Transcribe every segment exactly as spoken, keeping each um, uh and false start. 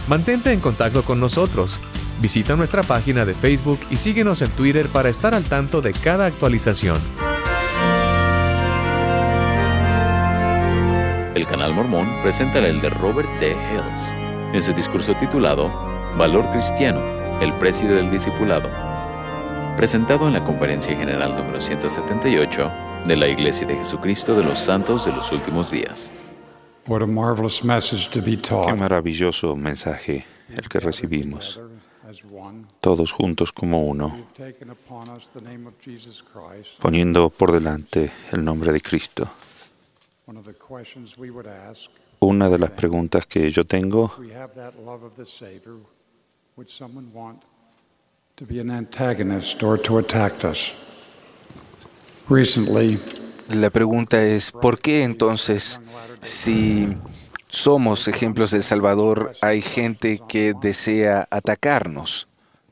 Mantente en contacto con nosotros. Visita nuestra página de Facebook y síguenos en Twitter para estar al tanto de cada actualización. El Canal Mormón presenta el elder Robert T. Hales en su discurso titulado Valor Cristiano, el precio del discipulado, presentado en la Conferencia General número ciento setenta y ocho de la Iglesia de Jesucristo de los Santos de los Últimos Días. Qué maravilloso mensaje el que recibimos, todos juntos como uno, poniendo por delante el nombre de Cristo. Una de las preguntas que yo tengo, la pregunta es, ¿por qué entonces, si somos ejemplos del Salvador, hay gente que desea atacarnos?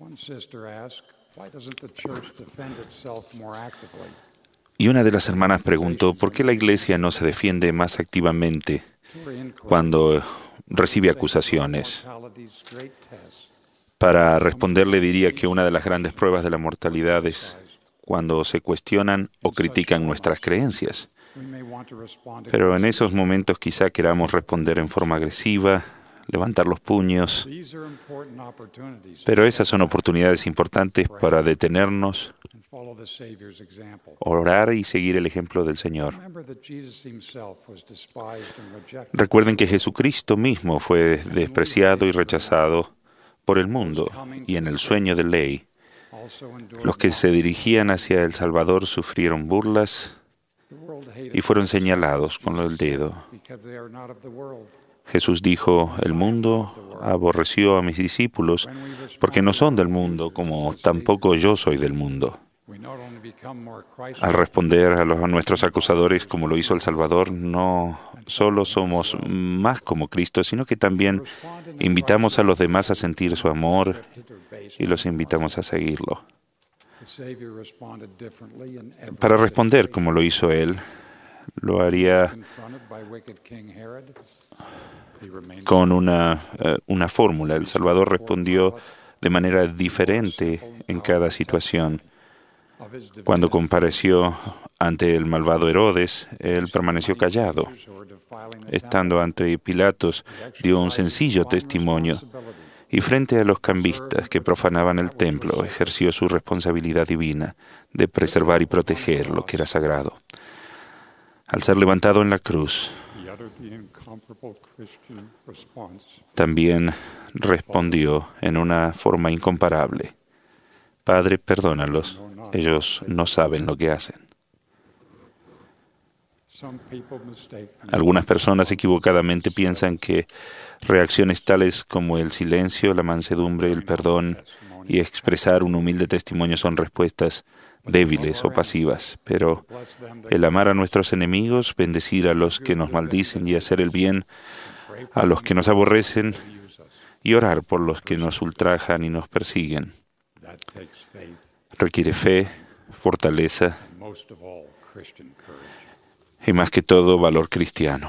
Y una de las hermanas preguntó, ¿por qué la Iglesia no se defiende más activamente cuando recibe acusaciones? Para responderle diría que una de las grandes pruebas de la mortalidad es cuando se cuestionan o critican nuestras creencias. Pero en esos momentos quizá queramos responder en forma agresiva, levantar los puños. Pero esas son oportunidades importantes para detenernos, orar y seguir el ejemplo del Señor. Recuerden que Jesucristo mismo fue despreciado y rechazado por el mundo, y en el sueño de ley, los que se dirigían hacia el Salvador sufrieron burlas y fueron señalados con el dedo. Jesús dijo, el mundo aborreció a mis discípulos porque no son del mundo, como tampoco yo soy del mundo. Al responder a, los, a nuestros acusadores como lo hizo el Salvador, no solo somos más como Cristo, sino que también invitamos a los demás a sentir su amor y los invitamos a seguirlo. Para responder como lo hizo Él, lo haría con una, uh, una fórmula. El Salvador respondió de manera diferente en cada situación. Cuando compareció ante el malvado Herodes, él permaneció callado. Estando ante Pilatos, dio un sencillo testimonio. Y frente a los cambistas que profanaban el templo, ejerció su responsabilidad divina de preservar y proteger lo que era sagrado. Al ser levantado en la cruz, también respondió en una forma incomparable. Padre, perdónalos, ellos no saben lo que hacen. Algunas personas equivocadamente piensan que reacciones tales como el silencio, la mansedumbre, el perdón y expresar un humilde testimonio son respuestas débiles o pasivas, pero el amar a nuestros enemigos, bendecir a los que nos maldicen y hacer el bien a los que nos aborrecen y orar por los que nos ultrajan y nos persiguen, requiere fe, fortaleza y más que todo valor cristiano.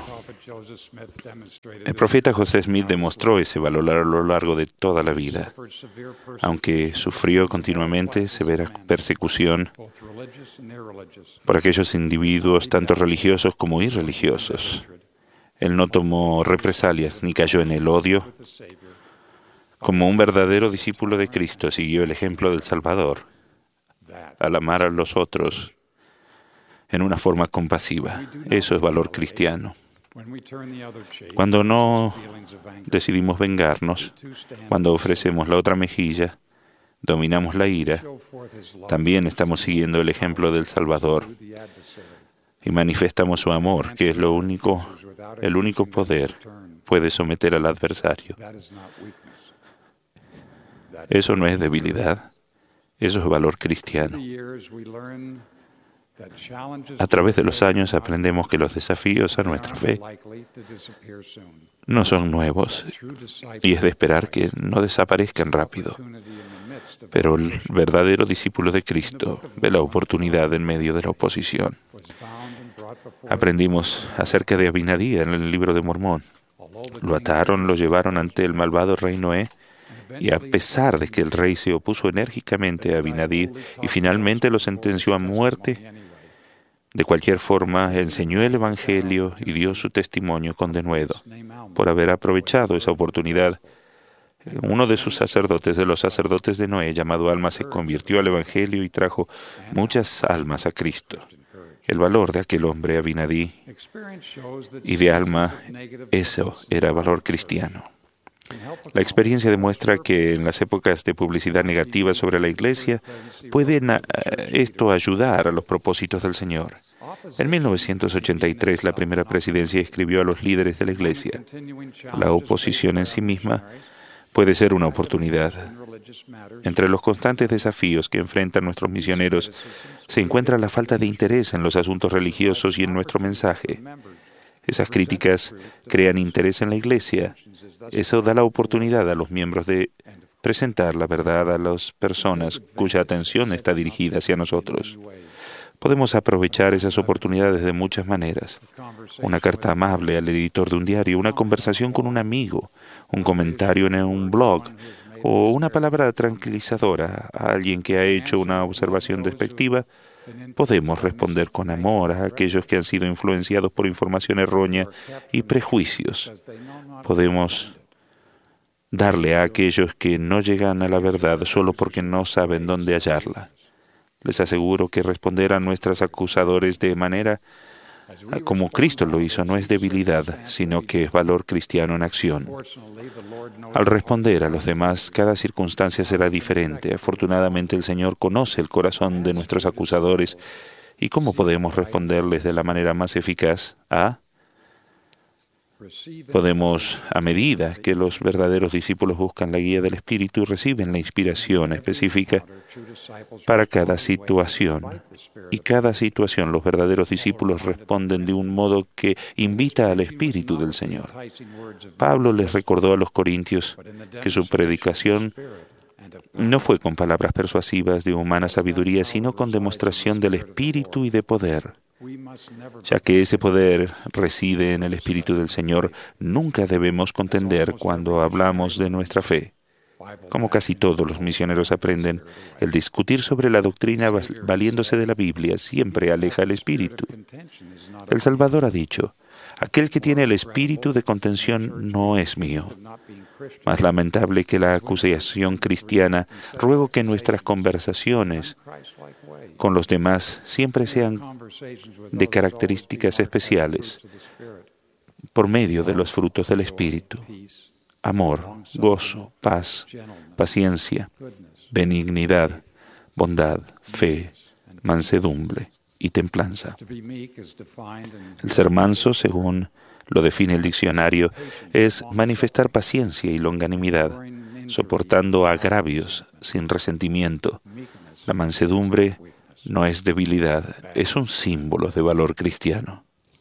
El profeta José Smith demostró ese valor a lo largo de toda la vida. Aunque sufrió continuamente severa persecución por aquellos individuos, tanto religiosos como irreligiosos, él no tomó represalias ni cayó en el odio. Como un verdadero discípulo de Cristo, siguió el ejemplo del Salvador al amar a los otros en una forma compasiva. Eso es valor cristiano. Cuando no decidimos vengarnos, cuando ofrecemos la otra mejilla, dominamos la ira, también estamos siguiendo el ejemplo del Salvador y manifestamos su amor, que es lo único, el único poder puede someter al adversario. Eso no es debilidad, eso es valor cristiano. A través de los años aprendemos que los desafíos a nuestra fe no son nuevos y es de esperar que no desaparezcan rápido. Pero el verdadero discípulo de Cristo ve la oportunidad en medio de la oposición. Aprendimos acerca de Abinadía en el libro de Mormón. Lo ataron, lo llevaron ante el malvado rey Noé, y a pesar de que el rey se opuso enérgicamente a Abinadab y finalmente lo sentenció a muerte, de cualquier forma enseñó el Evangelio y dio su testimonio con denuedo. Por haber aprovechado esa oportunidad, uno de sus sacerdotes, de los sacerdotes de Noé, llamado Alma, se convirtió al Evangelio y trajo muchas almas a Cristo. El valor de aquel hombre, Abinadab, y de Alma, eso era valor cristiano. La experiencia demuestra que en las épocas de publicidad negativa sobre la Iglesia, puede esto ayudar a los propósitos del Señor. En mil novecientos ochenta y tres, la primera presidencia escribió a los líderes de la Iglesia: la oposición en sí misma puede ser una oportunidad. Entre los constantes desafíos que enfrentan nuestros misioneros se encuentra la falta de interés en los asuntos religiosos y en nuestro mensaje. Esas críticas crean interés en la Iglesia. Eso da la oportunidad a los miembros de presentar la verdad a las personas cuya atención está dirigida hacia nosotros. Podemos aprovechar esas oportunidades de muchas maneras. Una carta amable al editor de un diario, una conversación con un amigo, un comentario en un blog, o una palabra tranquilizadora a alguien que ha hecho una observación despectiva. Podemos responder con amor a aquellos que han sido influenciados por información errónea y prejuicios. Podemos darle a aquellos que no llegan a la verdad solo porque no saben dónde hallarla. Les aseguro que responder a nuestros acusadores de manera como Cristo lo hizo no es debilidad, sino que es valor cristiano en acción. Al responder a los demás, cada circunstancia será diferente. Afortunadamente, el Señor conoce el corazón de nuestros acusadores. ¿Y cómo podemos responderles de la manera más eficaz? A. Podemos, a medida que los verdaderos discípulos buscan la guía del Espíritu y reciben la inspiración específica para cada situación, y cada situación los verdaderos discípulos responden de un modo que invita al Espíritu del Señor. Pablo les recordó a los corintios que su predicación no fue con palabras persuasivas de humana sabiduría, sino con demostración del Espíritu y de poder. Ya que ese poder reside en el Espíritu del Señor, nunca debemos contender cuando hablamos de nuestra fe. Como casi todos los misioneros aprenden, el discutir sobre la doctrina valiéndose de la Biblia siempre aleja el Espíritu. El Salvador ha dicho: aquel que tiene el espíritu de contención no es mío. Más lamentable que la acusación cristiana, ruego que nuestras conversaciones con los demás siempre sean de características especiales, por medio de los frutos del Espíritu: amor, gozo, paz, paciencia, benignidad, bondad, fe, mansedumbre y templanza. El ser manso, según lo define el diccionario, es manifestar paciencia y longanimidad, soportando agravios sin resentimiento. La mansedumbre no es debilidad, es un símbolo de valor cristiano.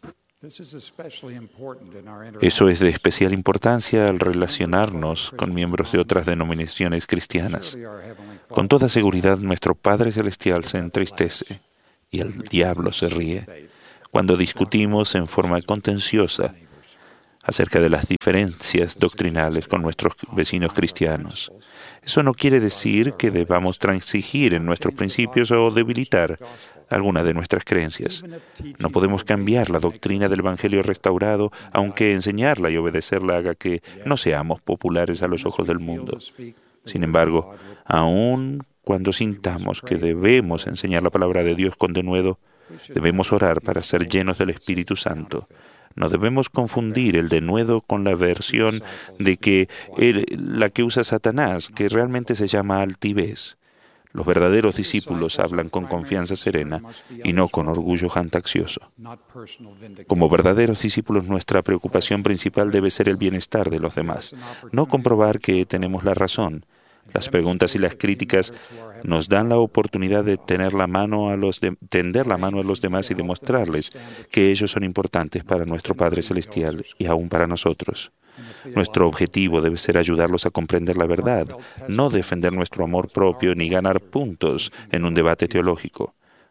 Eso es de especial importancia al relacionarnos con miembros de otras denominaciones cristianas. Con toda seguridad, nuestro Padre Celestial se entristece y el diablo se ríe cuando discutimos en forma contenciosa acerca de las diferencias doctrinales con nuestros vecinos cristianos. Eso no quiere decir que debamos transigir en nuestros principios o debilitar alguna de nuestras creencias. No podemos cambiar la doctrina del Evangelio restaurado, aunque enseñarla y obedecerla haga que no seamos populares a los ojos del mundo. Sin embargo, aun cuando sintamos que debemos enseñar la palabra de Dios con denuedo, debemos orar para ser llenos del Espíritu Santo. No debemos confundir el denuedo con la versión de que el, la que usa Satanás, que realmente se llama altivez. Los verdaderos discípulos hablan con confianza serena y no con orgullo jactancioso. Como verdaderos discípulos, nuestra preocupación principal debe ser el bienestar de los demás, no comprobar que tenemos la razón. Las preguntas y las críticas nos dan la oportunidad de, tener la mano a los de, tender la mano a los demás y demostrarles que ellos son importantes para nuestro Padre Celestial y aún para nosotros. Nuestro objetivo debe ser ayudarlos a comprender la verdad, no defender nuestro amor propio ni ganar puntos en un debate teológico.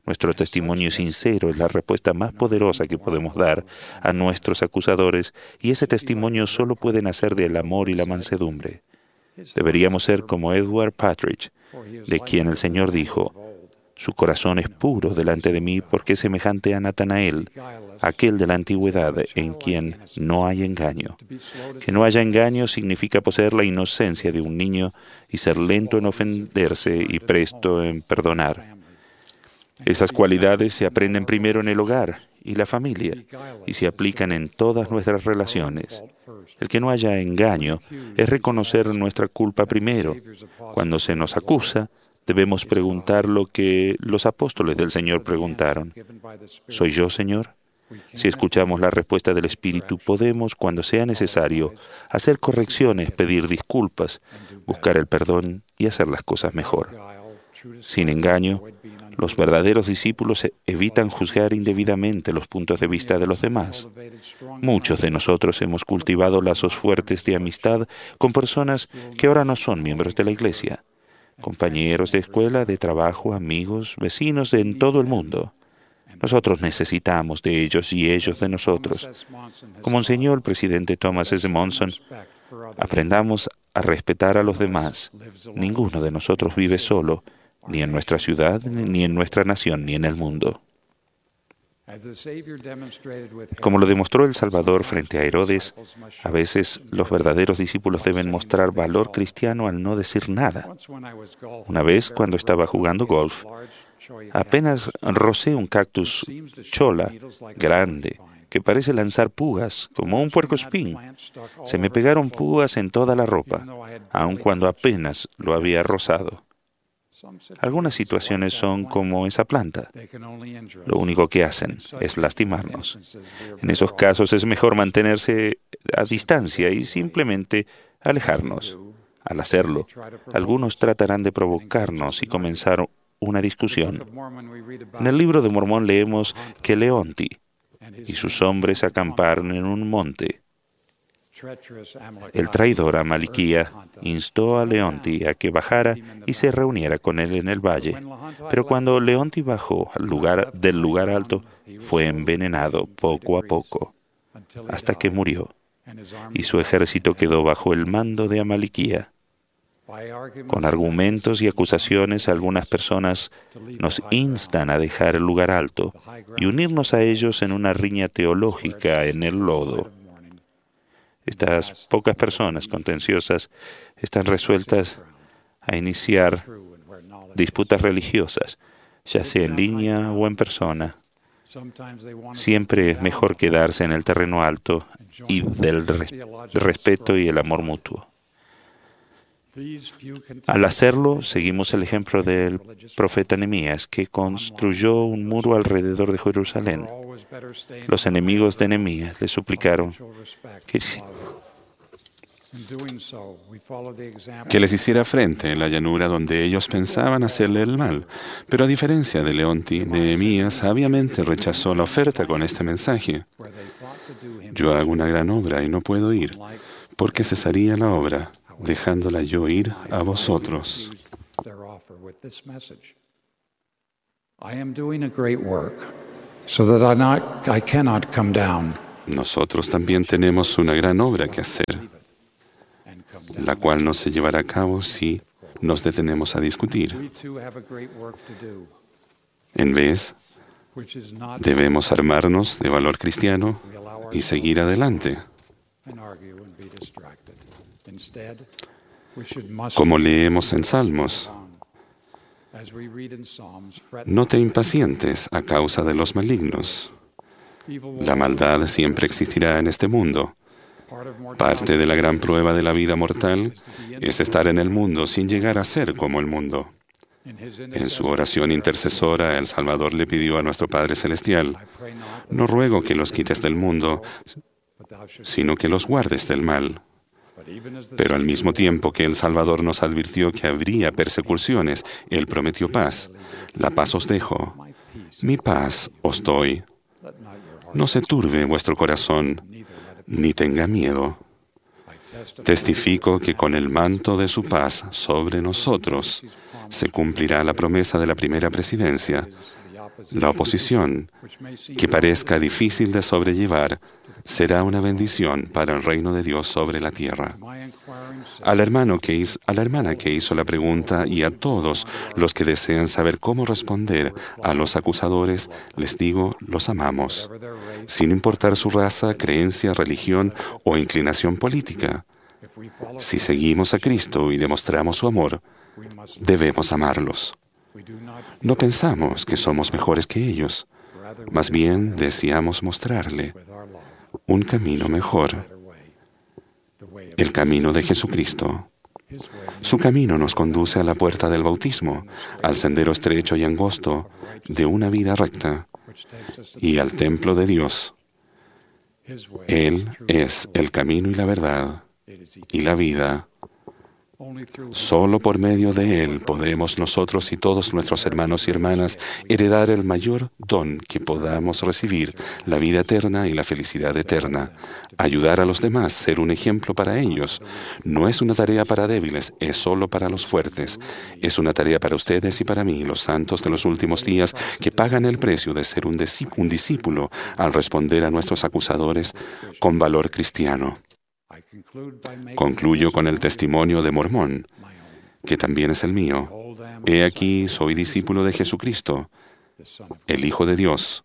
Nuestro testimonio sincero es la respuesta más poderosa que podemos dar a nuestros acusadores, y ese testimonio solo puede nacer del amor y la mansedumbre. Deberíamos ser como Edward Partridge, de quien el Señor dijo: su corazón es puro delante de mí porque es semejante a Natanael, aquel de la antigüedad en quien no hay engaño. Que no haya engaño significa poseer la inocencia de un niño y ser lento en ofenderse y presto en perdonar. Esas cualidades se aprenden primero en el hogar y la familia y se aplican en todas nuestras relaciones. El que no haya engaño es reconocer nuestra culpa primero. Cuando se nos acusa, debemos preguntar lo que los apóstoles del Señor preguntaron: ¿soy yo, Señor? Si escuchamos la respuesta del Espíritu, podemos, cuando sea necesario, hacer correcciones, pedir disculpas, buscar el perdón y hacer las cosas mejor. Sin engaño, los verdaderos discípulos evitan juzgar indebidamente los puntos de vista de los demás. Muchos de nosotros hemos cultivado lazos fuertes de amistad con personas que ahora no son miembros de la Iglesia. Compañeros de escuela, de trabajo, amigos, vecinos de en todo el mundo. Nosotros necesitamos de ellos y ellos de nosotros. Como enseñó el presidente Thomas S. Monson, aprendamos a respetar a los demás. Ninguno de nosotros vive solo, ni en nuestra ciudad, ni en nuestra nación, ni en el mundo. Como lo demostró el Salvador frente a Herodes, a veces los verdaderos discípulos deben mostrar valor cristiano al no decir nada. Una vez, cuando estaba jugando golf, apenas rocé un cactus cholla grande que parece lanzar púas, como un puercoespín. Se me pegaron púas en toda la ropa, aun cuando apenas lo había rozado. Algunas situaciones son como esa planta. Lo único que hacen es lastimarnos. En esos casos es mejor mantenerse a distancia y simplemente alejarnos. Al hacerlo, algunos tratarán de provocarnos y comenzar una discusión. En el libro de Mormón leemos que Leonti y sus hombres acamparon en un monte. El traidor Amaliquía instó a Leonti a que bajara y se reuniera con él en el valle. Pero cuando Leonti bajó al lugar, del lugar alto, fue envenenado poco a poco, hasta que murió, y su ejército quedó bajo el mando de Amaliquía. Con argumentos y acusaciones, algunas personas nos instan a dejar el lugar alto y unirnos a ellos en una riña teológica en el lodo. Estas pocas personas contenciosas están resueltas a iniciar disputas religiosas, ya sea en línea o en persona. Siempre es mejor quedarse en el terreno alto y del respeto y el amor mutuo. Al hacerlo, seguimos el ejemplo del profeta Nehemías, que construyó un muro alrededor de Jerusalén. Los enemigos de Nehemías le suplicaron que, que les hiciera frente en la llanura donde ellos pensaban hacerle el mal. Pero a diferencia de Leonti, Nehemías sabiamente rechazó la oferta con este mensaje: yo hago una gran obra y no puedo ir, porque cesaría la obra, dejándola yo ir a vosotros. Nosotros también tenemos una gran obra que hacer, la cual no se llevará a cabo si nos detenemos a discutir. En vez, debemos armarnos de valor cristiano y seguir adelante. Como leemos en Salmos, no te impacientes a causa de los malignos. La maldad siempre existirá en este mundo. Parte de la gran prueba de la vida mortal es estar en el mundo sin llegar a ser como el mundo. En su oración intercesora, el Salvador le pidió a nuestro Padre Celestial: no ruego que los quites del mundo, sino que los guardes del mal. Pero al mismo tiempo que el Salvador nos advirtió que habría persecuciones, Él prometió paz. La paz os dejo, mi paz os doy. No se turbe vuestro corazón, ni tenga miedo. Testifico que con el manto de su paz sobre nosotros se cumplirá la promesa de la primera presidencia. La oposición, que parezca difícil de sobrellevar, será una bendición para el reino de Dios sobre la tierra. Al hermano que hizo, a la hermana que hizo la pregunta y a todos los que desean saber cómo responder a los acusadores, les digo, los amamos, sin importar su raza, creencia, religión o inclinación política. Si seguimos a Cristo y demostramos su amor, debemos amarlos. No pensamos que somos mejores que ellos, más bien deseamos mostrarle un camino mejor, el camino de Jesucristo. Su camino nos conduce a la puerta del bautismo, al sendero estrecho y angosto de una vida recta y al templo de Dios. Él es el camino y la verdad y la vida. Solo por medio de Él podemos nosotros y todos nuestros hermanos y hermanas heredar el mayor don que podamos recibir, la vida eterna y la felicidad eterna. Ayudar a los demás, ser un ejemplo para ellos, no es una tarea para débiles, es solo para los fuertes. Es una tarea para ustedes y para mí, los santos de los últimos días, que pagan el precio de ser un, un discípulo al responder a nuestros acusadores con valor cristiano. Concluyo con el testimonio de Mormón, que también es el mío. He aquí, soy discípulo de Jesucristo, el Hijo de Dios.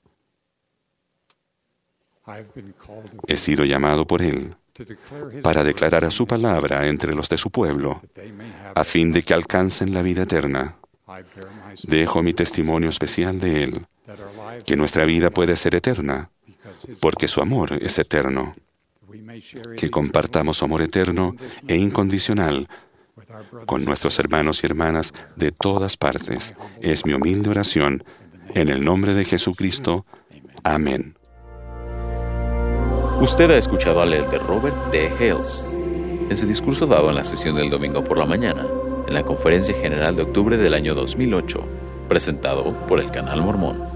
He sido llamado por Él para declarar su palabra entre los de su pueblo, a fin de que alcancen la vida eterna. Dejo mi testimonio especial de Él, que nuestra vida puede ser eterna, porque su amor es eterno. Que compartamos su amor eterno e incondicional con nuestros hermanos y hermanas de todas partes. Es mi humilde oración, en el nombre de Jesucristo. Amén. Usted ha escuchado al elder Robert D. Hales en su discurso dado en la sesión del domingo por la mañana, en la Conferencia General de octubre del año dos mil ocho, presentado por el Canal Mormón.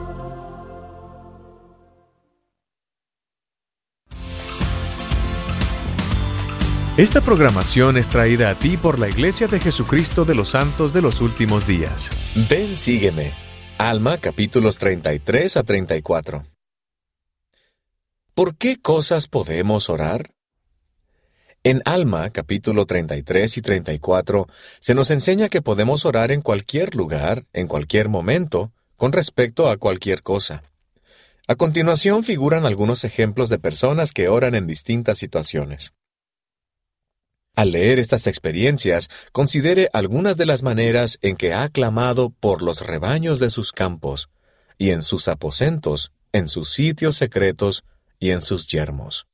Esta programación es traída a ti por la Iglesia de Jesucristo de los Santos de los Últimos Días. Ven, sígueme. Alma, capítulos treinta y tres a treinta y cuatro. ¿Por qué cosas podemos orar? En Alma, capítulo treinta y tres y treinta y cuatro, se nos enseña que podemos orar en cualquier lugar, en cualquier momento, con respecto a cualquier cosa. A continuación figuran algunos ejemplos de personas que oran en distintas situaciones. Al leer estas experiencias, considere algunas de las maneras en que ha clamado por los rebaños de sus campos, y en sus aposentos, en sus sitios secretos y en sus yermos.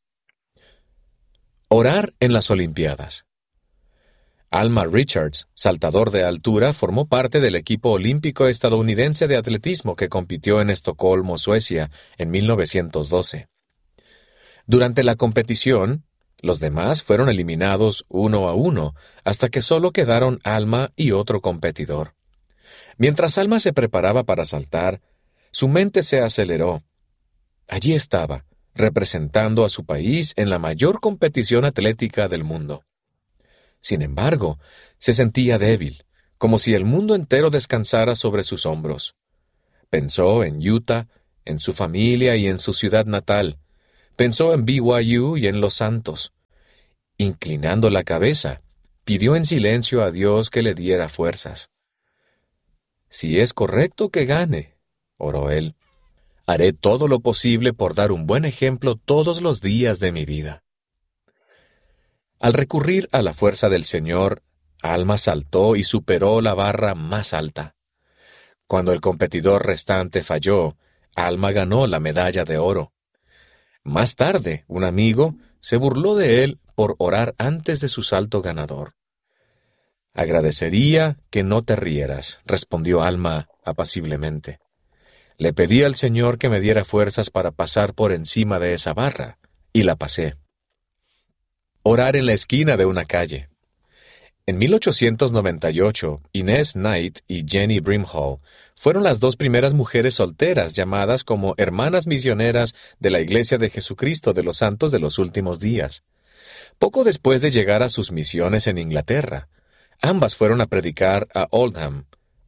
Orar en las Olimpiadas. Alma Richards, saltador de altura, formó parte del equipo olímpico estadounidense de atletismo que compitió en Estocolmo, Suecia, en mil novecientos doce. Durante la competición, los demás fueron eliminados uno a uno, hasta que solo quedaron Alma y otro competidor. Mientras Alma se preparaba para saltar, su mente se aceleró. Allí estaba, representando a su país en la mayor competición atlética del mundo. Sin embargo, se sentía débil, como si el mundo entero descansara sobre sus hombros. Pensó en Utah, en su familia y en su ciudad natal. Pensó en B Y U y en los santos. Inclinando la cabeza, pidió en silencio a Dios que le diera fuerzas. Si es correcto que gane, oró él, haré todo lo posible por dar un buen ejemplo todos los días de mi vida. Al recurrir a la fuerza del Señor, Alma saltó y superó la barra más alta. Cuando el competidor restante falló, Alma ganó la medalla de oro. Más tarde, un amigo se burló de él por orar antes de su salto ganador. Agradecería que no te rieras, respondió Alma apaciblemente. Le pedí al Señor que me diera fuerzas para pasar por encima de esa barra, y la pasé. Orar en la esquina de una calle. En mil ochocientos noventa y ocho, Inez Knight y Jenny Brimhall fueron las dos primeras mujeres solteras llamadas como hermanas misioneras de la Iglesia de Jesucristo de los Santos de los Últimos Días. Poco después de llegar a sus misiones en Inglaterra, ambas fueron a predicar a Oldham,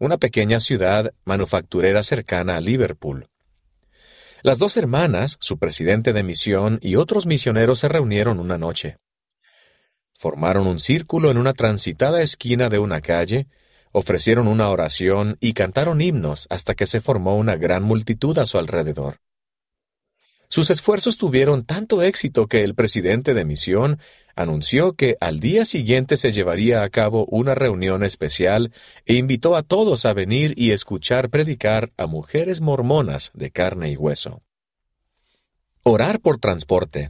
una pequeña ciudad manufacturera cercana a Liverpool. Las dos hermanas, su presidente de misión y otros misioneros se reunieron una noche. Formaron un círculo en una transitada esquina de una calle, ofrecieron una oración y cantaron himnos hasta que se formó una gran multitud a su alrededor. Sus esfuerzos tuvieron tanto éxito que el presidente de misión anunció que al día siguiente se llevaría a cabo una reunión especial e invitó a todos a venir y escuchar predicar a mujeres mormonas de carne y hueso. Orar por transporte.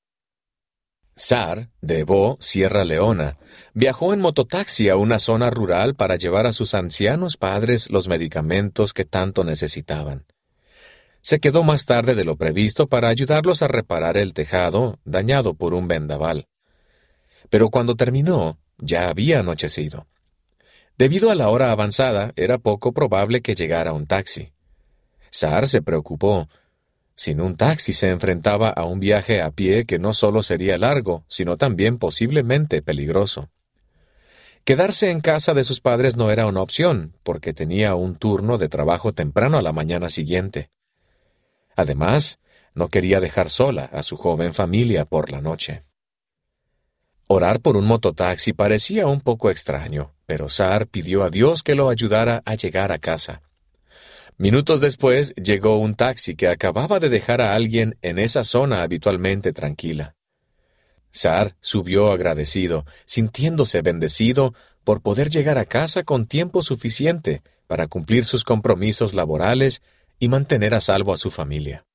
Sar, de Bo, Sierra Leona, viajó en mototaxi a una zona rural para llevar a sus ancianos padres los medicamentos que tanto necesitaban. Se quedó más tarde de lo previsto para ayudarlos a reparar el tejado dañado por un vendaval. Pero cuando terminó, ya había anochecido. Debido a la hora avanzada, era poco probable que llegara un taxi. Sar se preocupó. Sin un taxi se enfrentaba a un viaje a pie que no solo sería largo, sino también posiblemente peligroso. Quedarse en casa de sus padres no era una opción, porque tenía un turno de trabajo temprano a la mañana siguiente. Además, no quería dejar sola a su joven familia por la noche. Orar por un mototaxi parecía un poco extraño, pero Sar pidió a Dios que lo ayudara a llegar a casa. Minutos después llegó un taxi que acababa de dejar a alguien en esa zona habitualmente tranquila. Sar subió agradecido, sintiéndose bendecido por poder llegar a casa con tiempo suficiente para cumplir sus compromisos laborales y mantener a salvo a su familia.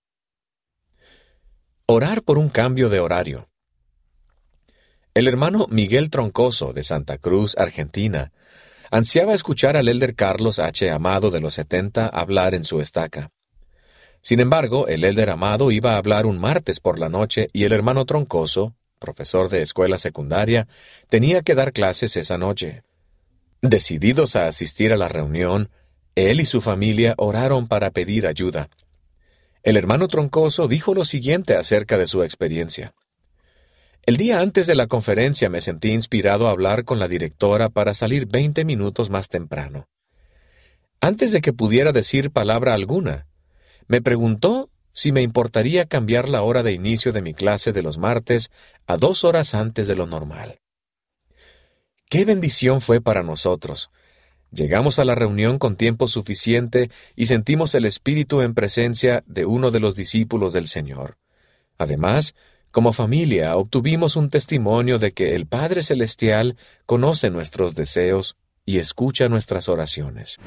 Orar por un cambio de horario. El hermano Miguel Troncoso, de Santa Cruz, Argentina, ansiaba escuchar al elder Carlos H. Amado de los setenta hablar en su estaca. Sin embargo, el elder Amado iba a hablar un martes por la noche y el hermano Troncoso, profesor de escuela secundaria, tenía que dar clases esa noche. Decididos a asistir a la reunión, él y su familia oraron para pedir ayuda. El hermano Troncoso dijo lo siguiente acerca de su experiencia. El día antes de la conferencia me sentí inspirado a hablar con la directora para salir veinte minutos más temprano. Antes de que pudiera decir palabra alguna, me preguntó si me importaría cambiar la hora de inicio de mi clase de los martes a dos horas antes de lo normal. ¡Qué bendición fue para nosotros! Llegamos a la reunión con tiempo suficiente y sentimos el Espíritu en presencia de uno de los discípulos del Señor. Además, como familia, obtuvimos un testimonio de que el Padre Celestial conoce nuestros deseos y escucha nuestras oraciones.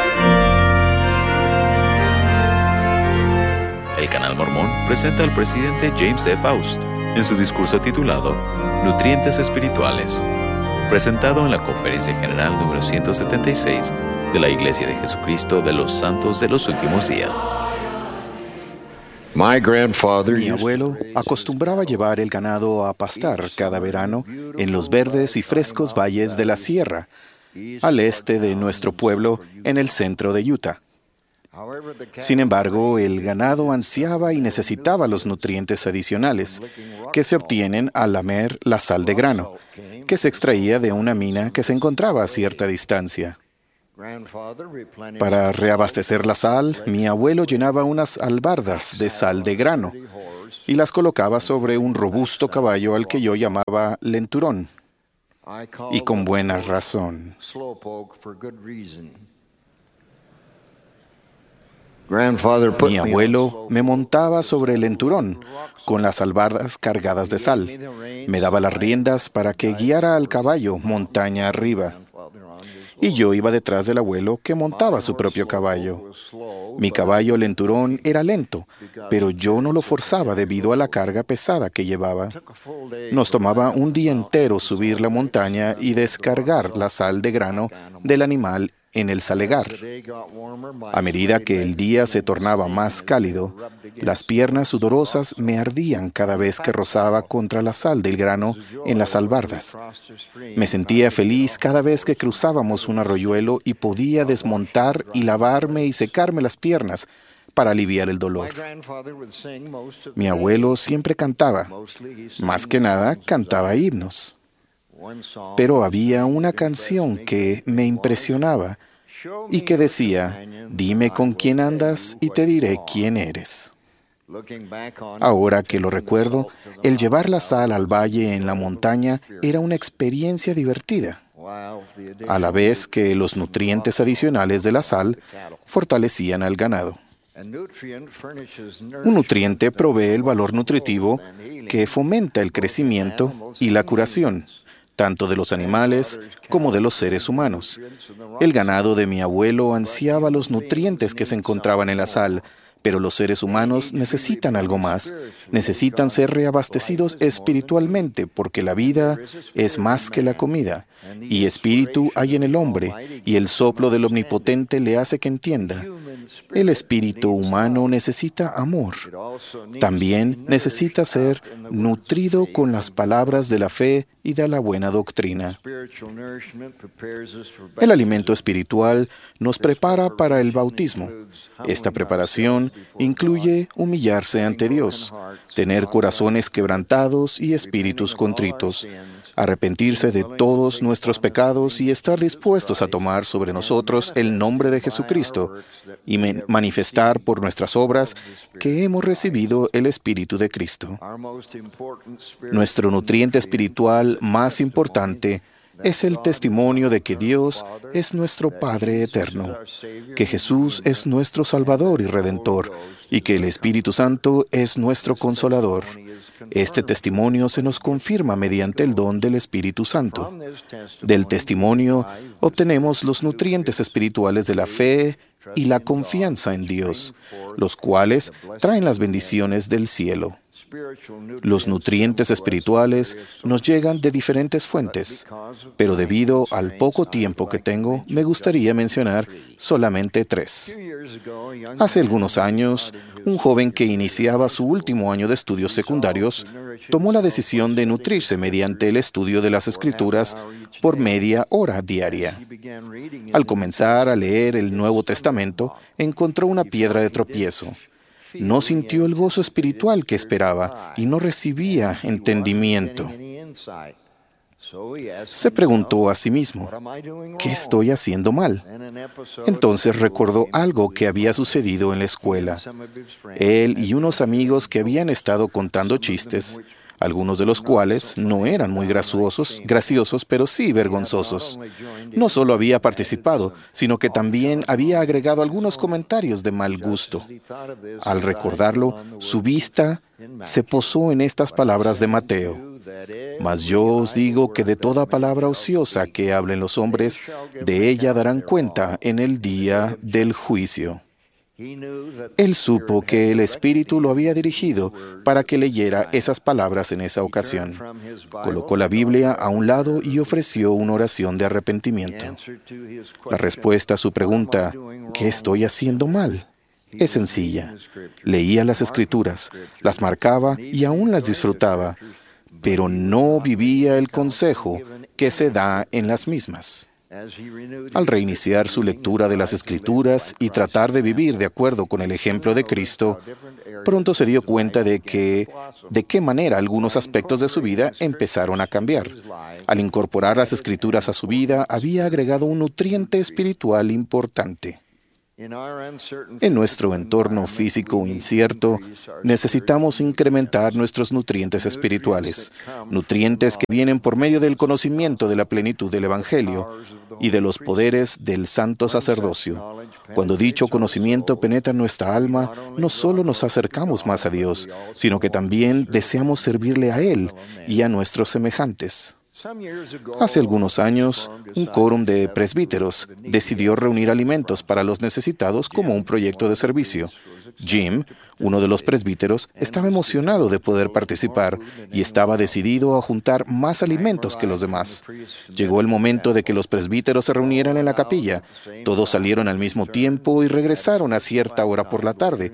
El Canal Mormón presenta al presidente James E. Faust en su discurso titulado Nutrientes Espirituales, presentado en la Conferencia General número ciento setenta y seis de la Iglesia de Jesucristo de los Santos de los Últimos Días. Mi abuelo acostumbraba llevar el ganado a pastar cada verano en los verdes y frescos valles de la sierra, al este de nuestro pueblo, en el centro de Utah. Sin embargo, el ganado ansiaba y necesitaba los nutrientes adicionales que se obtienen al lamer la sal de grano, que se extraía de una mina que se encontraba a cierta distancia. Para reabastecer la sal, mi abuelo llenaba unas albardas de sal de grano y las colocaba sobre un robusto caballo al que yo llamaba lenturón, y con buena razón. Mi abuelo me montaba sobre el lenturón con las albardas cargadas de sal. Me daba las riendas para que guiara al caballo montaña arriba. Y yo iba detrás del abuelo que montaba su propio caballo. Mi caballo lenturón era lento, pero yo no lo forzaba debido a la carga pesada que llevaba. Nos tomaba un día entero subir la montaña y descargar la sal de grano del animal en el salegar. A medida que el día se tornaba más cálido, las piernas sudorosas me ardían cada vez que rozaba contra la sal del grano en las albardas. Me sentía feliz cada vez que cruzábamos un arroyuelo y podía desmontar y lavarme y secarme las piernas para aliviar el dolor. Mi abuelo siempre cantaba. Más que nada, cantaba himnos. Pero había una canción que me impresionaba y que decía, dime con quién andas y te diré quién eres. Ahora que lo recuerdo, el llevar la sal al valle en la montaña era una experiencia divertida, a la vez que los nutrientes adicionales de la sal fortalecían al ganado. Un nutriente provee el valor nutritivo que fomenta el crecimiento y la curación, tanto de los animales como de los seres humanos. El ganado de mi abuelo ansiaba los nutrientes que se encontraban en la sal, pero los seres humanos necesitan algo más. Necesitan ser reabastecidos espiritualmente, porque la vida es más que la comida, y espíritu hay en el hombre, y el soplo del Omnipotente le hace que entienda. El espíritu humano necesita amor. También necesita ser nutrido con las palabras de la fe y de la buena doctrina. El alimento espiritual nos prepara para el bautismo. Esta preparación incluye humillarse ante Dios, tener corazones quebrantados y espíritus contritos, arrepentirse de todos nuestros pecados y estar dispuestos a tomar sobre nosotros el nombre de Jesucristo y manifestar por nuestras obras que hemos recibido el Espíritu de Cristo. Nuestro nutriente espiritual más importante es el testimonio de que Dios es nuestro Padre eterno, que Jesús es nuestro Salvador y Redentor, y que el Espíritu Santo es nuestro Consolador. Este testimonio se nos confirma mediante el don del Espíritu Santo. Del testimonio obtenemos los nutrientes espirituales de la fe y la confianza en Dios, los cuales traen las bendiciones del cielo. Los nutrientes espirituales nos llegan de diferentes fuentes, pero debido al poco tiempo que tengo, me gustaría mencionar solamente tres. Hace algunos años, un joven que iniciaba su último año de estudios secundarios tomó la decisión de nutrirse mediante el estudio de las Escrituras por media hora diaria. Al comenzar a leer el Nuevo Testamento, encontró una piedra de tropiezo. No sintió el gozo espiritual que esperaba y no recibía entendimiento. Se preguntó a sí mismo, ¿qué estoy haciendo mal? Entonces recordó algo que había sucedido en la escuela. Él y unos amigos que habían estado contando chistes, algunos de los cuales no eran muy graciosos, graciosos, pero sí vergonzosos. No solo había participado, sino que también había agregado algunos comentarios de mal gusto. Al recordarlo, su vista se posó en estas palabras de Mateo. Mas yo os digo que de toda palabra ociosa que hablen los hombres, de ella darán cuenta en el día del juicio. Él supo que el Espíritu lo había dirigido para que leyera esas palabras en esa ocasión. Colocó la Biblia a un lado y ofreció una oración de arrepentimiento. La respuesta a su pregunta, ¿qué estoy haciendo mal?, es sencilla. Leía las Escrituras, las marcaba y aún las disfrutaba, pero no vivía el consejo que se da en las mismas. Al reiniciar su lectura de las Escrituras y tratar de vivir de acuerdo con el ejemplo de Cristo, pronto se dio cuenta de que, de qué manera algunos aspectos de su vida empezaron a cambiar. Al incorporar las Escrituras a su vida, había agregado un nutriente espiritual importante. En nuestro entorno físico incierto, necesitamos incrementar nuestros nutrientes espirituales, nutrientes que vienen por medio del conocimiento de la plenitud del Evangelio y de los poderes del santo sacerdocio. Cuando dicho conocimiento penetra nuestra alma, no solo nos acercamos más a Dios, sino que también deseamos servirle a Él y a nuestros semejantes. Hace algunos años, un quórum de presbíteros decidió reunir alimentos para los necesitados como un proyecto de servicio. Jim, uno de los presbíteros, estaba emocionado de poder participar y estaba decidido a juntar más alimentos que los demás. Llegó el momento de que los presbíteros se reunieran en la capilla. Todos salieron al mismo tiempo y regresaron a cierta hora por la tarde.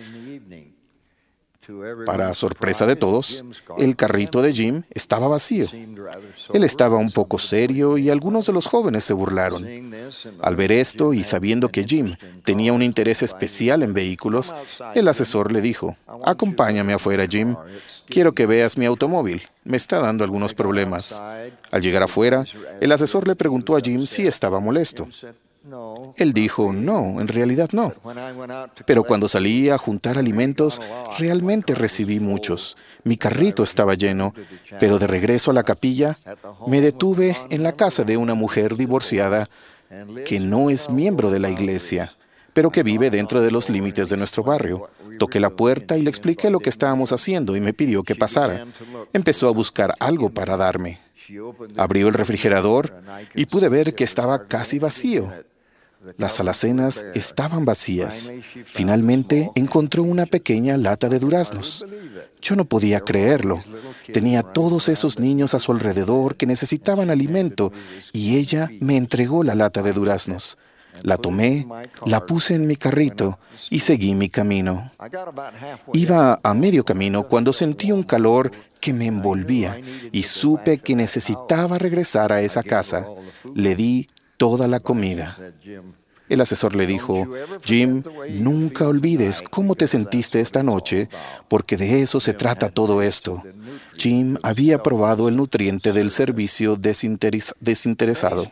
Para sorpresa de todos, el carrito de Jim estaba vacío. Él estaba un poco serio y algunos de los jóvenes se burlaron. Al ver esto y sabiendo que Jim tenía un interés especial en vehículos, el asesor le dijo, «Acompáñame afuera, Jim. Quiero que veas mi automóvil. Me está dando algunos problemas». Al llegar afuera, el asesor le preguntó a Jim si estaba molesto. Él dijo, no, en realidad no. Pero cuando salí a juntar alimentos, realmente recibí muchos. Mi carrito estaba lleno, pero de regreso a la capilla, me detuve en la casa de una mujer divorciada que no es miembro de la iglesia, pero que vive dentro de los límites de nuestro barrio. Toqué la puerta y le expliqué lo que estábamos haciendo y me pidió que pasara. Empezó a buscar algo para darme. Abrió el refrigerador y pude ver que estaba casi vacío. Las alacenas estaban vacías. Finalmente encontró una pequeña lata de duraznos. Yo no podía creerlo. Tenía todos esos niños a su alrededor que necesitaban alimento y ella me entregó la lata de duraznos. La tomé, la puse en mi carrito y seguí mi camino. Iba a medio camino cuando sentí un calor que me envolvía y supe que necesitaba regresar a esa casa. Le di toda la comida. El asesor le dijo, Jim, nunca olvides cómo te sentiste esta noche, porque de eso se trata todo esto. Jim había probado el nutriente del servicio desinteres- desinteresado.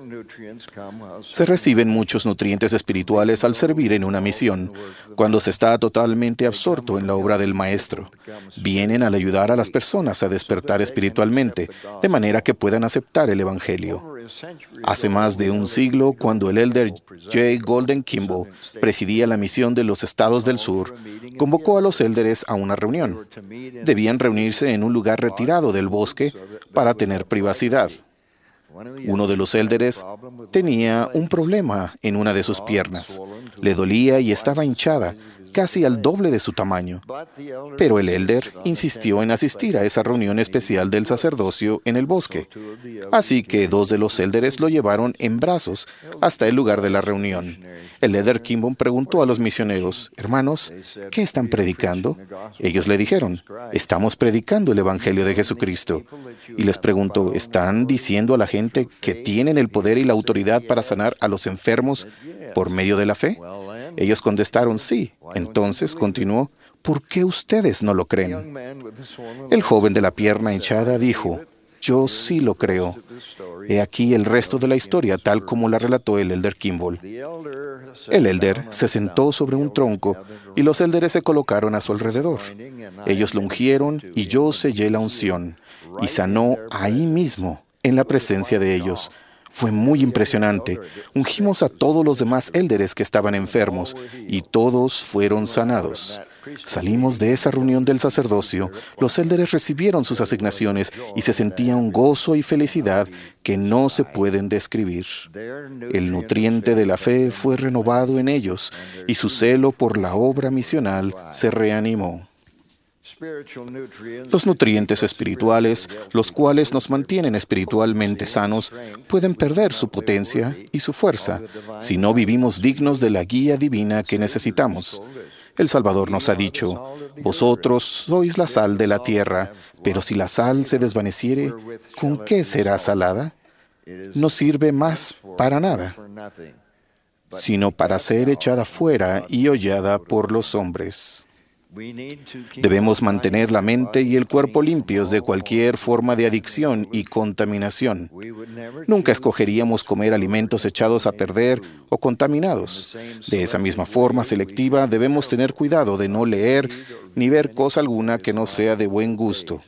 Se reciben muchos nutrientes espirituales al servir en una misión, cuando se está totalmente absorto en la obra del Maestro. Vienen al ayudar a las personas a despertar espiritualmente, de manera que puedan aceptar el Evangelio. Hace más de un siglo, cuando el elder J. Golden Kimball presidía la misión de los estados del sur, convocó a los élderes a una reunión. Debían reunirse en un lugar retirado del bosque para tener privacidad. Uno de los élderes tenía un problema en una de sus piernas. Le dolía y estaba hinchada, casi al doble de su tamaño. Pero el élder insistió en asistir a esa reunión especial del sacerdocio en el bosque. Así que dos de los élderes lo llevaron en brazos hasta el lugar de la reunión. El élder Kimball preguntó a los misioneros, hermanos, ¿qué están predicando? Ellos le dijeron, estamos predicando el Evangelio de Jesucristo. Y les preguntó, ¿están diciendo a la gente que tienen el poder y la autoridad para sanar a los enfermos por medio de la fe? Ellos contestaron, sí. Entonces continuó, ¿por qué ustedes no lo creen? El joven de la pierna hinchada dijo, yo sí lo creo. He aquí el resto de la historia, tal como la relató el elder Kimball. El elder se sentó sobre un tronco y los élderes se colocaron a su alrededor. Ellos lo ungieron y yo sellé la unción y sanó ahí mismo, en la presencia de ellos. Fue muy impresionante. Ungimos a todos los demás élderes que estaban enfermos y todos fueron sanados. Salimos de esa reunión del sacerdocio, los élderes recibieron sus asignaciones y se sentía un gozo y felicidad que no se pueden describir. El nutriente de la fe fue renovado en ellos y su celo por la obra misional se reanimó. Los nutrientes espirituales, los cuales nos mantienen espiritualmente sanos, pueden perder su potencia y su fuerza si no vivimos dignos de la guía divina que necesitamos. El Salvador nos ha dicho, vosotros sois la sal de la tierra, pero si la sal se desvaneciere, ¿con qué será salada? No sirve más para nada, sino para ser echada fuera y hollada por los hombres. Debemos mantener la mente y el cuerpo limpios de cualquier forma de adicción y contaminación. Nunca escogeríamos comer alimentos echados a perder o contaminados. De esa misma forma selectiva, debemos tener cuidado de no leer ni ver cosa alguna que no sea de buen gusto.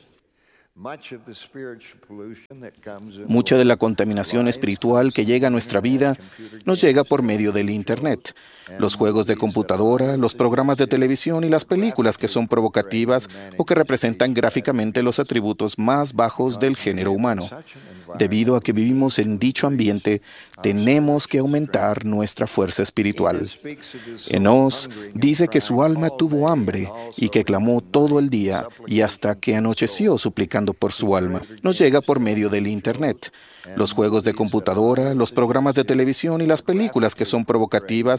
Mucha de la contaminación espiritual que llega a nuestra vida nos llega por medio del Internet. Los juegos de computadora, los programas de televisión y las películas que son provocativas o que representan gráficamente los atributos más bajos del género humano. Debido a que vivimos en dicho ambiente, tenemos que aumentar nuestra fuerza espiritual. Enos dice que su alma tuvo hambre y que clamó todo el día y hasta que anocheció suplicando por su alma. Nos llega por medio del Internet. Los juegos de computadora, los programas de televisión y las películas que son provocativas